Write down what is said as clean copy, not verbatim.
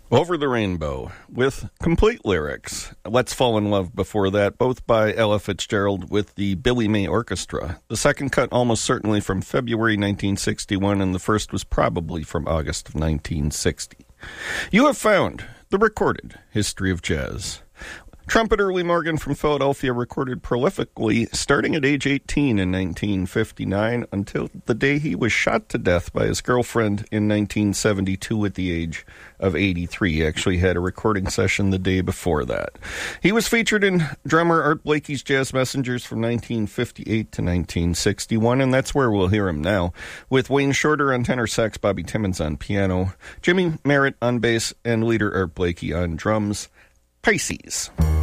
Over the Rainbow, with complete lyrics. Let's Fall in Love before that, both by Ella Fitzgerald with the Billy May Orchestra. The second cut almost certainly from February 1961, and the first was probably from August of 1960. You have found the recorded history of jazz. Trumpeter Lee Morgan from Philadelphia recorded prolifically starting at age 18 in 1959 until the day he was shot to death by his girlfriend in 1972 at the age of 83. He actually had a recording session the day before that. He was featured in drummer Art Blakey's Jazz Messengers from 1958 to 1961, and that's where we'll hear him now, with Wayne Shorter on tenor sax, Bobby Timmons on piano, Jimmy Merritt on bass, and leader Art Blakey on drums. Pisces.